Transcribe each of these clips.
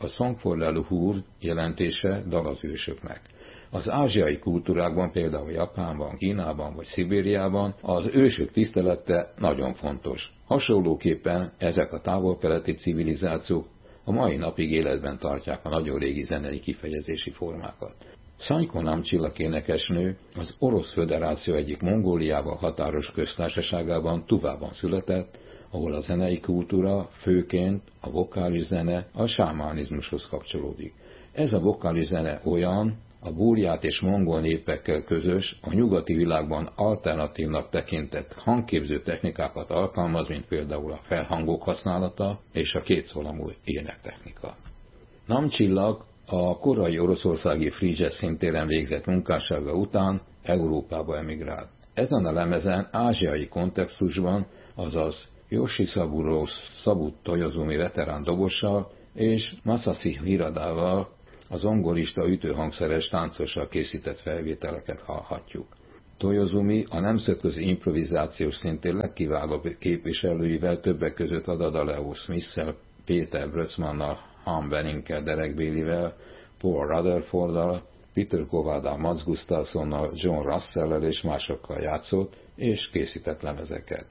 a Song for Leluhur jelentése dal az ősöknek. Az ázsiai kultúrákban, például Japánban, Kínában vagy Szibériában az ősök tisztelete nagyon fontos. Hasonlóképpen ezek a távol-keleti civilizációk a mai napig életben tartják a nagyon régi zenei kifejezési formákat. Szanyko Namcsillak énekesnő az Orosz Föderáció egyik Mongóliával határos köztársaságában, Tuvában született, ahol a zenei kultúra főként a vokális zene a sámánizmushoz kapcsolódik. Ez a vokális zene olyan, a búrját és mongol népekkel közös, a nyugati világban alternatívnak tekintett hangképző technikákat alkalmaz, mint például a felhangok használata és a kétszólamú énektechnika. Namcsillak a korai oroszországi free jazz szintéren végzett munkássága után Európába emigrált. Ezen a lemezen ázsiai kontextusban, azaz Yoshitsaburo Sabut Toyozumi veterán dobossal és Masashi Hiradával, a zongorista ütőhangszeres táncossal készített felvételeket hallhatjuk. Toyozumi a nemzetközi improvizációs szintén legkiválóbb képviselőivel, többek között Adada Leo Smith-szel, Péter Brötzmannnal, Han Benninkel, Derek Baileyvel, Paul Rutherforddal, Peter Kováddal, Mats Gustafssonnal, John Russell-el és másokkal játszott, és készített lemezeket.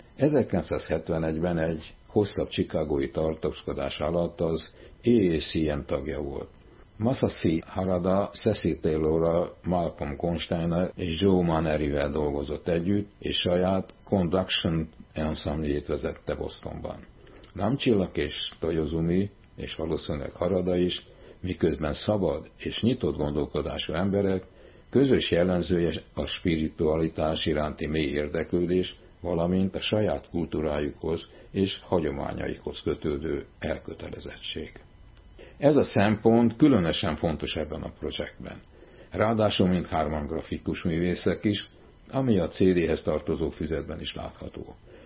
1971-ben egy hosszabb chicagói tartózkodás alatt az AACM tagja volt. Masashi Harada, Cecil Taylorral, Malcolm Konsteinnal és Joe Manerivel dolgozott együtt, és saját Conduction Ensemble-jét vezette Bostonban. Namcsillak és Toyozumi, és valószínűleg Harada is, miközben szabad és nyitott gondolkodású emberek, közös jellemzője a spiritualitás iránti mély érdeklődés, valamint a saját kultúrájukhoz és hagyományaikhoz kötődő elkötelezettség. Ez a szempont különösen fontos ebben a projektben. Ráadásul mindhárman grafikus művészek is, ami a CD-hez tartozó füzetben is látható.